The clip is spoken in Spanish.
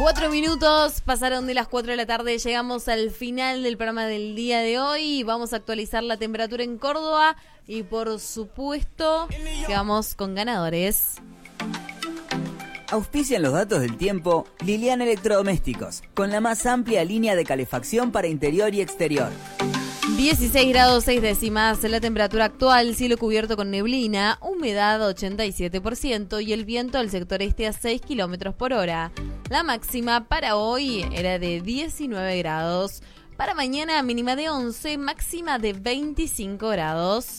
4 minutos pasaron de las 4 de la tarde, llegamos al final del programa del día de hoy. Vamos a actualizar la temperatura en Córdoba y por supuesto que vamos con ganadores. Auspician los datos del tiempo Liliana Electrodomésticos, con la más amplia línea de calefacción para interior y exterior. 16 grados 6 décimas, la temperatura actual, cielo cubierto con neblina, humedad 87% y el viento del sector este a 6 kilómetros por hora. La máxima para hoy era de 19 grados. Para mañana mínima de 11, máxima de 25 grados.